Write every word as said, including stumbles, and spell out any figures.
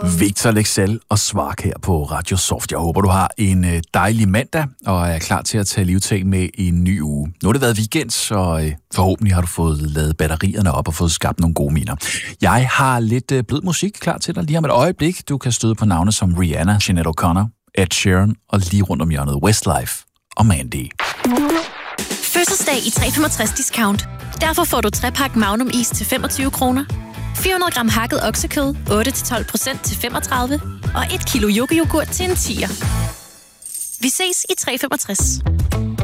Victor Lexell og Svark her på Radio Soft. Jeg håber, du har en dejlig mandag og er klar til at tage livtag med i en ny uge. Nu har det været weekend, så forhåbentlig har du fået lavet batterierne op og fået skabt nogle gode minder. Jeg har lidt blød musik klar til dig lige om et øjeblik. Du kan støde på navne som Rihanna, Sinead O'Connor, Ed Sheeran og lige rundt om hjørnet Westlife og Mandy. Fødselsdag i tre komma femogtres discount. Derfor får du tre-pakke Magnum is til femogtyve kroner. fire hundrede gram hakket oksekød, otte til tolv procent til femogtredive. Og et kilo yoghurt til en tier. Vi ses i tre komma femogtres.